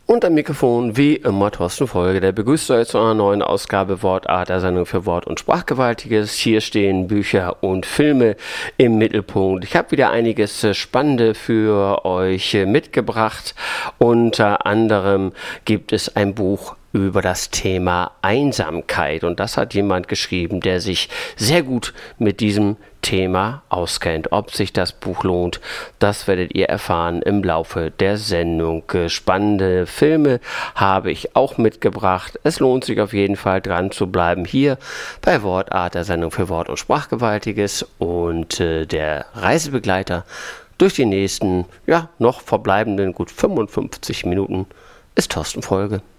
Und am Mikrofon wie immer Thorsten Folge, der begrüßt euch zu einer neuen Ausgabe Wortart, der Sendung für Wort- und Sprachgewaltiges. Hier stehen Bücher und Filme im Mittelpunkt. Ich habe wieder einiges Spannende für euch mitgebracht. Unter anderem gibt es ein Buch über das Thema Einsamkeit. Und das hat jemand geschrieben, der sich sehr gut mit diesem Thema auskennt. Ob sich das Buch lohnt, das werdet ihr erfahren im Laufe der Sendung. Spannende Filme habe ich auch mitgebracht. Es lohnt sich auf jeden Fall dran zu bleiben hier bei Wortart, der Sendung für Wort- und Sprachgewaltiges. Und der Reisebegleiter durch die nächsten, noch verbleibenden gut 55 Minuten ist Thorsten Folge.